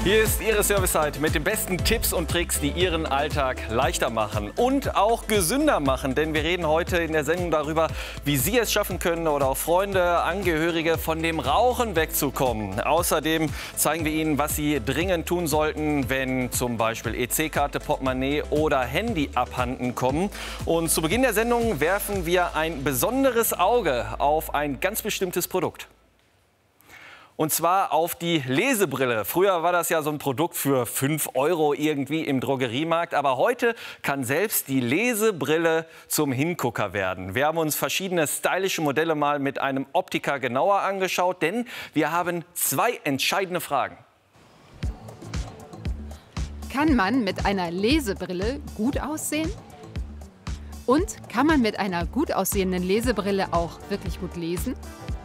Hier ist Ihre Servicezeit mit den besten Tipps und Tricks, die Ihren Alltag leichter machen und auch gesünder machen. Denn wir reden heute in der Sendung darüber, wie Sie es schaffen können oder auch Freunde, Angehörige von dem Rauchen wegzukommen. Außerdem zeigen wir Ihnen, was Sie dringend tun sollten, wenn zum Beispiel EC-Karte, Portemonnaie oder Handy abhanden kommen. Und zu Beginn der Sendung werfen wir ein besonderes Auge auf ein ganz bestimmtes Produkt. Und zwar auf die Lesebrille. Früher war das ja so ein Produkt für 5 € irgendwie im Drogeriemarkt. Aber heute kann selbst die Lesebrille zum Hingucker werden. Wir haben uns verschiedene stylische Modelle mal mit einem Optiker genauer angeschaut. Denn wir haben 2 entscheidende Fragen. Kann man mit einer Lesebrille gut aussehen? Und kann man mit einer gut aussehenden Lesebrille auch wirklich gut lesen?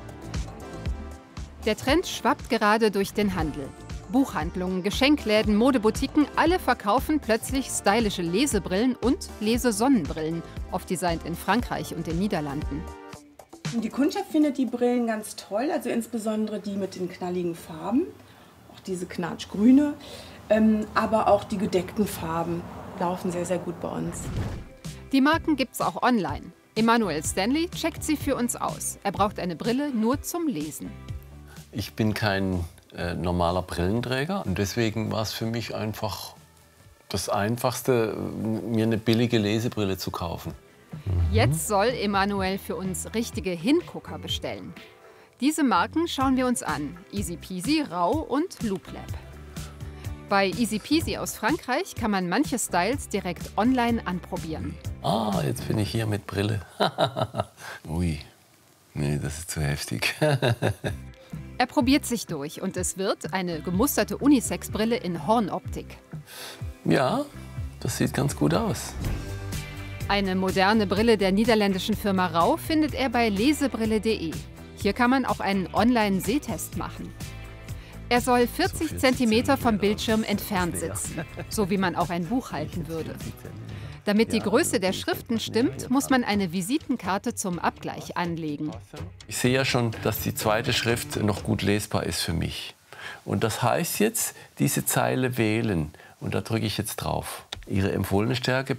Der Trend schwappt gerade durch den Handel. Buchhandlungen, Geschenkläden, Modeboutiquen, alle verkaufen plötzlich stylische Lesebrillen und Lesesonnenbrillen, oft designt in Frankreich und den Niederlanden. Die Kundschaft findet die Brillen ganz toll, also insbesondere die mit den knalligen Farben, auch diese knatschgrüne, aber auch die gedeckten Farben laufen sehr, sehr gut bei uns. Die Marken gibt's auch online. Emanuel Stanley checkt sie für uns aus. Er braucht eine Brille nur zum Lesen. Ich bin kein normaler Brillenträger und deswegen war es für mich einfach das Einfachste, mir eine billige Lesebrille zu kaufen. Jetzt soll Emanuel für uns richtige Hingucker bestellen. Diese Marken schauen wir uns an. Easy Peasy, Rau und Loop Lab. Bei Easy Peasy aus Frankreich kann man manche Styles direkt online anprobieren. Ah, jetzt bin ich hier mit Brille. Ui, nee, das ist zu heftig. Er probiert sich durch und es wird eine gemusterte Unisex-Brille in Hornoptik. Ja, das sieht ganz gut aus. Eine moderne Brille der niederländischen Firma Rau findet er bei lesebrille.de. Hier kann man auch einen Online-Sehtest machen. Er soll 40 cm vom Bildschirm entfernt sitzen, so wie man auch ein Buch halten würde. Damit die Größe der Schriften stimmt, muss man eine Visitenkarte zum Abgleich anlegen. Ich sehe ja schon, dass die zweite Schrift noch gut lesbar ist für mich. Und das heißt jetzt, diese Zeile wählen. Und da drücke ich jetzt drauf. Ihre empfohlene Stärke